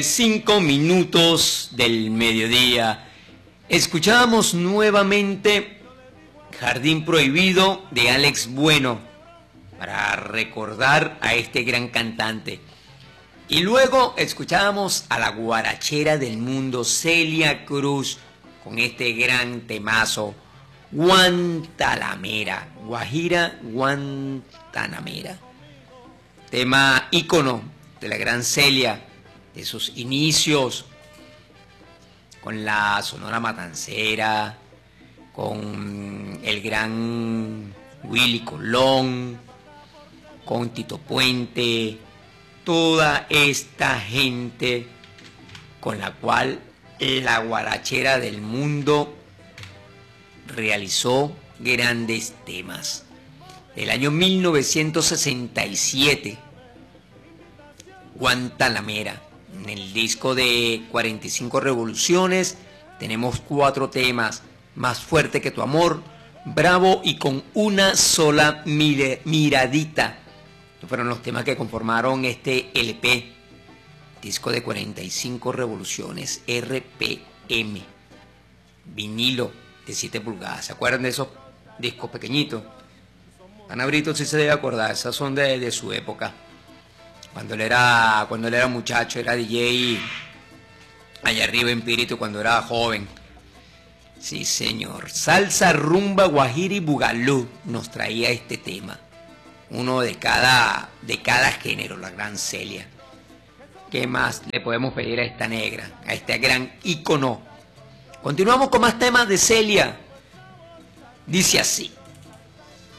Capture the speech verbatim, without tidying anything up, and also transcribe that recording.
Cinco minutos del mediodía. Escuchábamos nuevamente Jardín Prohibido de Alex Bueno para recordar a este gran cantante. Y luego escuchábamos a la guarachera del mundo Celia Cruz con este gran temazo Guantanamera, Guajira Guantanamera. Tema ícono de la gran Celia, de sus inicios con la Sonora Matancera, con el gran Willy Colón, con Tito Puente, toda esta gente con la cual la guarachera del mundo realizó grandes temas. El año mil novecientos sesenta y siete, Guantanamera. En el disco de cuarenta y cinco revoluciones tenemos cuatro temas: Más fuerte que tu amor, Bravo y Con una sola miradita. Estos fueron los temas que conformaron este L P, disco de cuarenta y cinco revoluciones, R P M, vinilo de siete pulgadas. ¿Se acuerdan de esos discos pequeñitos? Ana Brito sí se debe acordar, esas son de, de su época. Cuando él era, cuando él era muchacho, era D J allá arriba en Pírito cuando era joven. Sí, señor. Salsa, rumba, guajira y bugalú nos traía este tema. Uno de cada, de cada género, la gran Celia. ¿Qué más le podemos pedir a esta negra, a este gran ícono? Continuamos con más temas de Celia. Dice así.